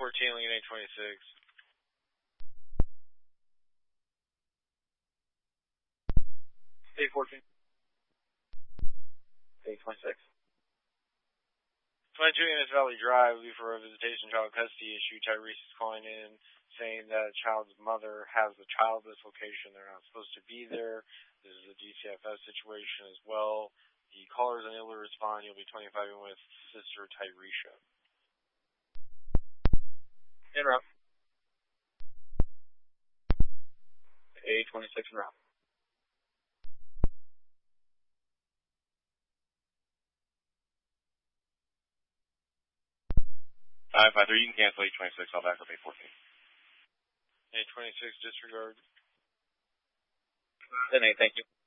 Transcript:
814, Lincoln 826. 814. 826. 22 Innis Valley Drive, will be for a visitation child custody issue. Tyrese is calling in saying that a child's mother has the child dislocation. They're not supposed to be there. This is a DCFS situation as well. The caller is unable to respond. You'll be 25 with Sister Tyresha. Interrupt. 826 en route. 553, you can cancel 826. I'll back up 814. 826, disregard. 10-8, thank you.